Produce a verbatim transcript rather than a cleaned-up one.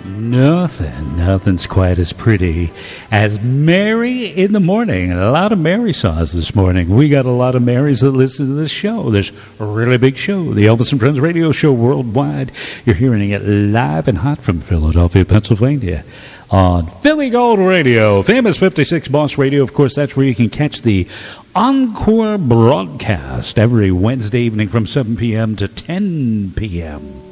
Nothing, nothing's quite as pretty as Mary in the morning. A lot of Mary songs this morning. We got a lot of Marys that listen to this show. This really big show, the Elvis and Friends radio show worldwide. You're hearing it live and hot from Philadelphia, Pennsylvania on Philly Gold Radio, famous fifty-six Boss Radio. Of course, that's where you can catch the encore broadcast every Wednesday evening from seven p.m. to ten p.m.